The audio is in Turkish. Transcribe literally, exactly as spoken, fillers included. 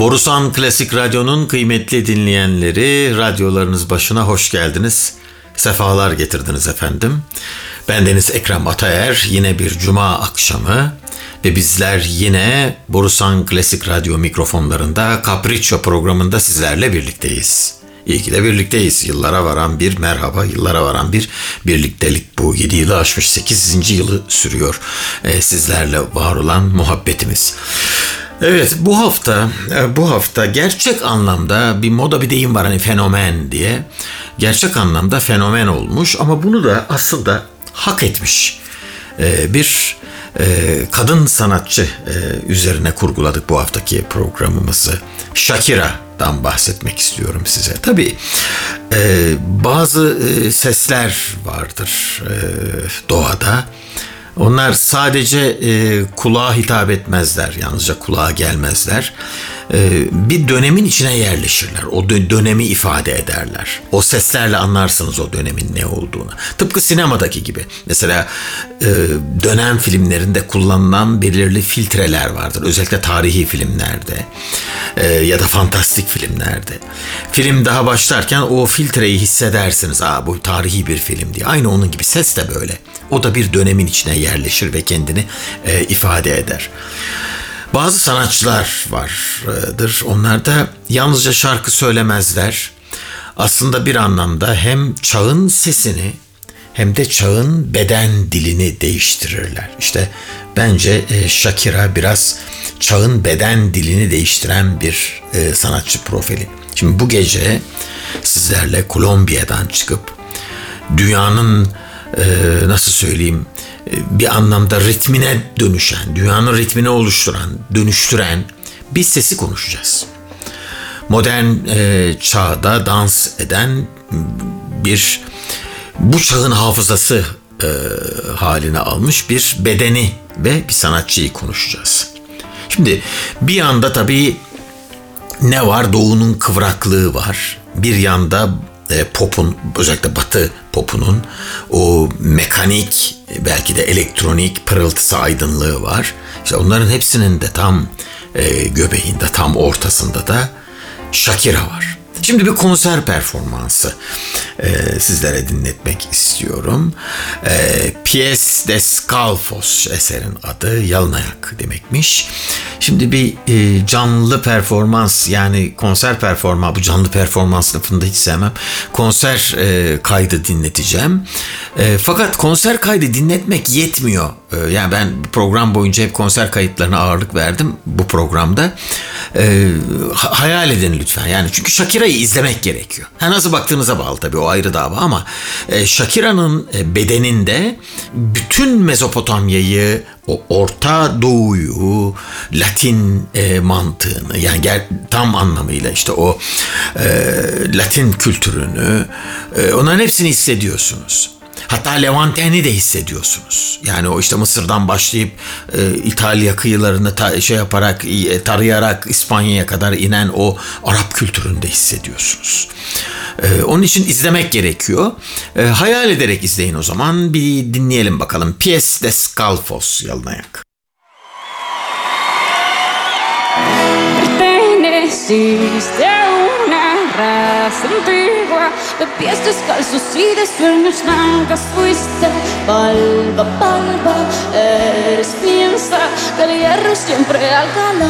Borusan Klasik Radyo'nun kıymetli dinleyenleri, radyolarınız başına hoş geldiniz. Sefalar getirdiniz efendim. Bendeniz Ekrem Ataer, yine bir cuma akşamı ve bizler yine Borusan Klasik Radyo mikrofonlarında Capriccio programında sizlerle birlikteyiz. İyi ki de birlikteyiz. Yıllara varan bir merhaba, yıllara varan bir birliktelik bu. yedi yılı aşmış, sekizinci yılı sürüyor ee, sizlerle var olan muhabbetimiz. Evet, bu hafta bu hafta gerçek anlamda bir moda bir deyim var hani fenomen diye. Gerçek anlamda fenomen olmuş ama bunu da aslında hak etmiş ee, bir e, kadın sanatçı e, üzerine kurguladık bu haftaki programımızı. Shakira'dan bahsetmek istiyorum size. Tabii e, bazı e, sesler vardır e, doğada. Onlar sadece e, kulağa hitap etmezler, yalnızca kulağa gelmezler. E, bir dönemin içine yerleşirler, o dö- dönemi ifade ederler. O seslerle anlarsınız o dönemin ne olduğunu. Tıpkı sinemadaki gibi. Mesela e, dönem filmlerinde kullanılan belirli filtreler vardır. Özellikle tarihi filmlerde e, ya da fantastik filmlerde. Film daha başlarken o filtreyi hissedersiniz. Aa, bu tarihi bir film diye. Aynı onun gibi ses de böyle. O da bir dönemin içine yerleşir ve kendini e, ifade eder. Bazı sanatçılar vardır. Onlar da yalnızca şarkı söylemezler. Aslında bir anlamda hem çağın sesini hem de çağın beden dilini değiştirirler. İşte bence e, Shakira biraz çağın beden dilini değiştiren bir e, sanatçı profili. Şimdi bu gece sizlerle Kolombiya'dan çıkıp dünyanın e, nasıl söyleyeyim bir anlamda ritmine dönüşen, dünyanın ritmini oluşturan, dönüştüren bir sesi konuşacağız. Modern e, çağda dans eden bir, bu çağın hafızası e, haline almış bir bedeni ve bir sanatçıyı konuşacağız. Şimdi bir yanda tabii ne var? Doğunun kıvraklığı var. Bir yanda e, popun, özellikle batı popunun o mekanik, belki de elektronik pırıltısı, aydınlığı var. İşte onların hepsinin de tam e, göbeğinde, tam ortasında da Shakira var. Şimdi bir konser performansı e, sizlere dinletmek istiyorum. E, Pies Descalzos eserin adı, yalın ayak demekmiş. Şimdi bir e, canlı performans, yani konser performansı, bu canlı performans sınıfında hiç sevmem. Konser e, kaydı dinleteceğim. E, fakat konser kaydı dinletmek yetmiyor. E, yani ben program boyunca hep konser kayıtlarına ağırlık verdim bu programda. E, hayal edin lütfen. Yani çünkü Shakira'yı izlemek gerekiyor. Ha, nasıl baktığınıza bağlı tabii, o ayrı dava ama e, Shakira'nın e, bedeninde bütün Mezopotamya'yı, o Orta Doğu'yu, Latin e, mantığını, yani ger- tam anlamıyla işte o e, Latin kültürünü, e, onların hepsini hissediyorsunuz. Hatta Levanten'i de hissediyorsunuz. Yani o işte Mısır'dan başlayıp e, İtalya kıyılarını ta, şey yaparak, e, tarayarak İspanya'ya kadar inen o Arap kültürünü de hissediyorsunuz. E, onun için izlemek gerekiyor. E, hayal ederek izleyin o zaman. Bir dinleyelim bakalım. Pies Descalzos, yalın ayak. Raza antigua, de pies descalzos y de sueños blancos fuiste palpa, palpa, eres piensa que el hierro siempre alcalá.